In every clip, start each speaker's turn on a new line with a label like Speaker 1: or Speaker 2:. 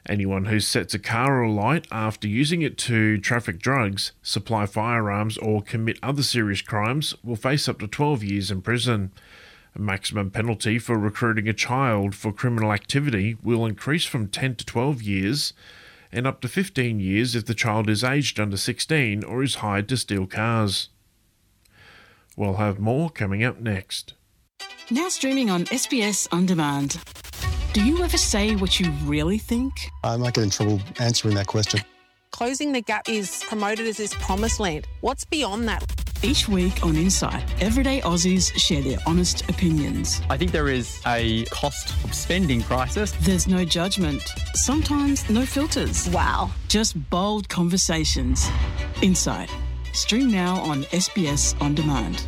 Speaker 1: Anyone who sets a car alight after using it to traffic drugs, supply firearms, or commit other serious crimes will face up to 12 years in prison. A maximum penalty for recruiting a child for criminal activity will increase from 10 to 12 years, and up to 15 years if the child is aged under 16 or is hired to steal cars. We'll have more coming up next.
Speaker 2: Now streaming on SBS On Demand. Do you ever say what you really think?
Speaker 3: I might get in trouble answering that question.
Speaker 4: Closing the Gap is promoted as this promised land. What's beyond that?
Speaker 2: Each week on Insight, everyday Aussies share their honest opinions.
Speaker 5: I think there is a cost of spending crisis.
Speaker 2: There's no judgment, sometimes no filters.
Speaker 4: Wow.
Speaker 2: Just bold conversations. Insight. Stream now on SBS On Demand.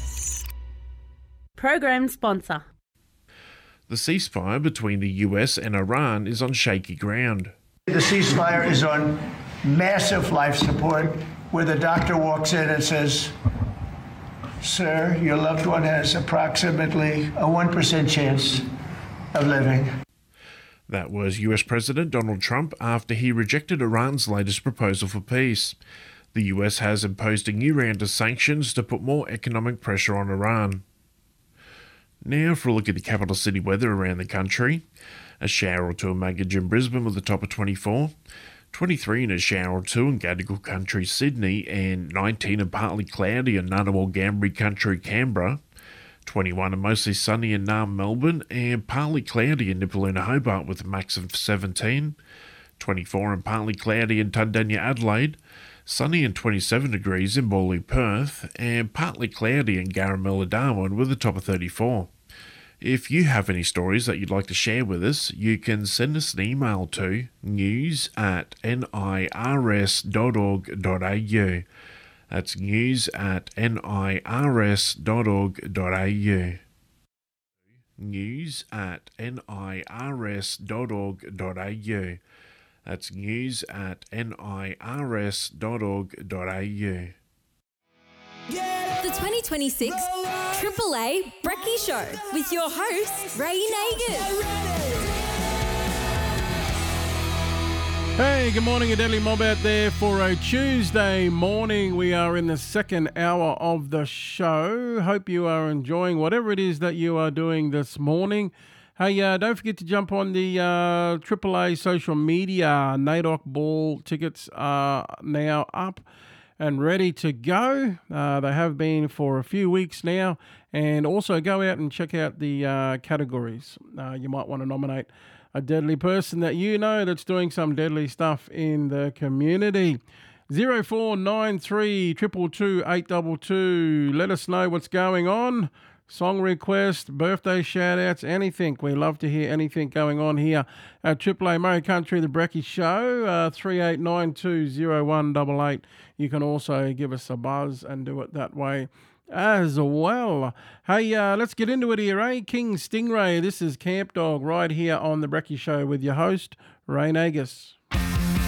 Speaker 6: Program sponsor.
Speaker 1: The ceasefire between the US and Iran is on shaky ground.
Speaker 7: The ceasefire is on massive life support, where the doctor walks in and says, "Sir, your loved one has approximately a 1% chance of living."
Speaker 1: That was US President Donald Trump after he rejected Iran's latest proposal for peace. The US has imposed a new round of sanctions to put more economic pressure on Iran. Now for a look at the capital city weather around the country. A shower or two in Magidge and Brisbane with a top of 24. 23 and a shower or two in Gadigal Country, Sydney, and 19 and partly cloudy in Ngunnawal, Gambri Country, Canberra. 21 and mostly sunny in Naarm, Melbourne, and partly cloudy in Nipaluna, Hobart with a max of 17. 24 and partly cloudy in Tundanya, Adelaide. Sunny and 27 degrees in Morley, Perth, and partly cloudy in Garamilla, Darwin with a top of 34. If you have any stories that you'd like to share with us, you can send us an email to news@nirs.org.au. That's news@nirs.org.au. news@nirs.org.au. That's news@nirs.org.au.
Speaker 8: The 2026 AAA Brekkie Show with your host, Ray Nagers.
Speaker 9: Hey, good morning, a deadly mob out there for a Tuesday morning. We are in the second hour of the show. Hope you are enjoying whatever it is that you are doing this morning. Hey, don't forget to jump on the AAA social media. NAIDOC Ball tickets are now up and ready to go. They have been for a few weeks now. And also go out and check out the categories. You might want to nominate a deadly person that you know that's doing some deadly stuff in the community. 0493 222 822. Let us know what's going on. Song request, birthday shout-outs, anything. We love to hear anything going on here at AAA Murray Country, the Brekkie Show, 38920188. You can also give us a buzz and do it that way as well. Hey, let's get into it here, eh? King Stingray, this is Camp Dog right here on the Brekkie Show with your host, Ray Nagers.